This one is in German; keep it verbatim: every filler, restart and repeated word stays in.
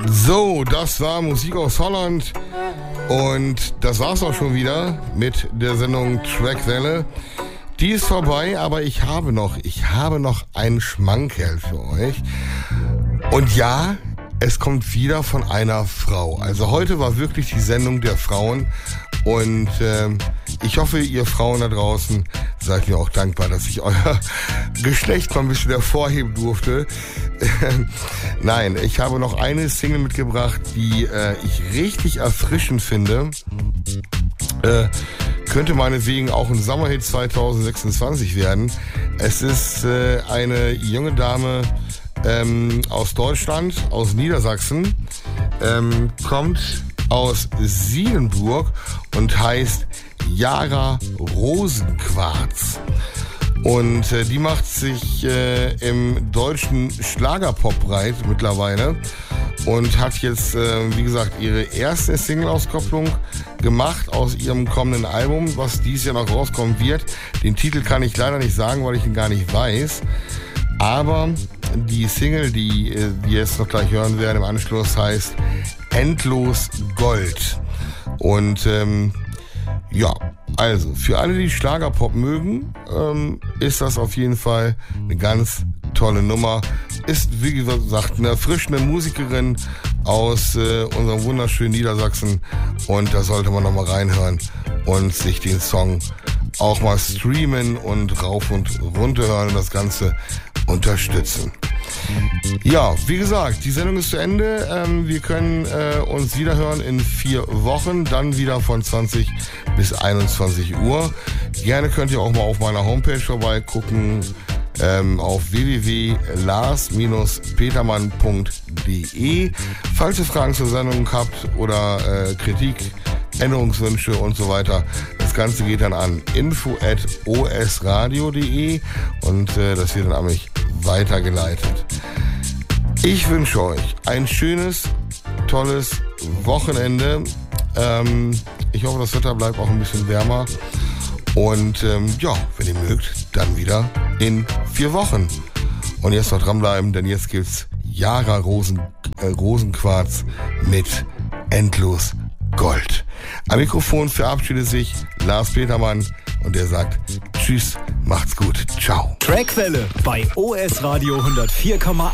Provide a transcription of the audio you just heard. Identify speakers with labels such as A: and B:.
A: So, das war Musik aus Holland und das war's auch schon wieder mit der Sendung Trackwelle. Die ist vorbei, aber ich habe noch, ich habe noch einen Schmankerl für euch. Und ja, es kommt wieder von einer Frau. Also heute war wirklich die Sendung der Frauen und ähm, ich hoffe, ihr Frauen da draußen seid mir auch dankbar, dass ich euer Geschlecht mal ein bisschen hervorheben durfte. Nein, ich habe noch eine Single mitgebracht, die äh, ich richtig erfrischend finde. Äh, könnte meinetwegen auch ein Sommerhit zwanzig sechsundzwanzig werden. Es ist äh, eine junge Dame ähm, aus Deutschland, aus Niedersachsen, ähm, kommt aus Sielenburg und heißt Jara Rosenquarz. Und äh, die macht sich äh, im deutschen Schlagerpop breit mittlerweile und hat jetzt, äh, wie gesagt, ihre erste Single-Auskopplung gemacht aus ihrem kommenden Album, was dieses Jahr noch rauskommen wird. Den Titel kann ich leider nicht sagen, weil ich ihn gar nicht weiß. Aber die Single, die äh, wir jetzt noch gleich hören werden im Anschluss, heißt Endlos Gold. Und ähm, ja, also für alle, die Schlagerpop mögen, ähm, ist das auf jeden Fall eine ganz tolle Nummer. Ist, wie gesagt, eine erfrischende Musikerin aus äh, unserem wunderschönen Niedersachsen. Und da sollte man noch mal reinhören und sich den Song auch mal streamen und rauf und runter hören und das Ganze unterstützen. Ja, wie gesagt, die Sendung ist zu Ende. Ähm, wir können äh, uns wieder hören in vier Wochen, dann wieder von zwanzig bis einundzwanzig Uhr. Gerne könnt ihr auch mal auf meiner Homepage vorbeigucken, ähm, auf w w w punkt lars petermann punkt d e. Falls ihr Fragen zur Sendung habt oder äh, Kritik, Änderungswünsche und so weiter, das Ganze geht dann an info at o s radio punkt d e und äh, das wird dann an mich weitergeleitet. Ich wünsche euch ein schönes, tolles Wochenende. Ähm, ich hoffe, das Wetter bleibt auch ein bisschen wärmer. Und ähm, ja, wenn ihr mögt, dann wieder in vier Wochen. Und jetzt noch dranbleiben, denn jetzt gibt's Jara Rosen, äh, Rosenquarz mit Endlos Gold. Am Mikrofon verabschiedet sich Lars Petermann und der sagt Tschüss, macht's gut, ciao.
B: Trackwelle bei O S Radio hundertvier Komma